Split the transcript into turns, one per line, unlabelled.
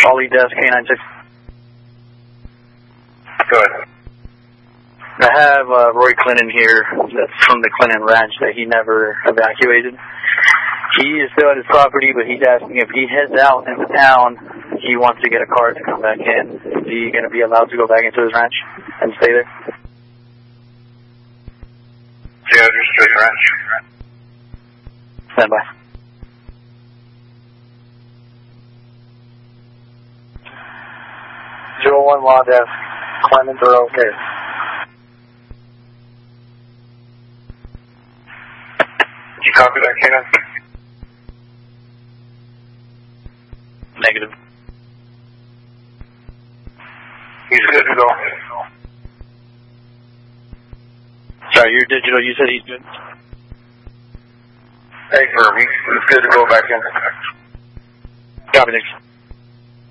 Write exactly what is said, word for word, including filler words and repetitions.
Ollie Desk, K nine six.
Go ahead.
I have uh, Roy Clinton here, that's from the Clinton Ranch that he never evacuated. He is still at his property, but he's asking if he heads out into town, he wants to get a car to come back in. Is he going to be allowed to go back into his ranch and stay there?
Yeah, just straight ranch.
Stand by.
zero one Law Desk, Clement are okay.
You copy that, K nine?
Negative.
He's good to go.
Sorry, you're digital. You said he's good?
Hey, Herb, he's, he's good to go back in.
Copy, Nick.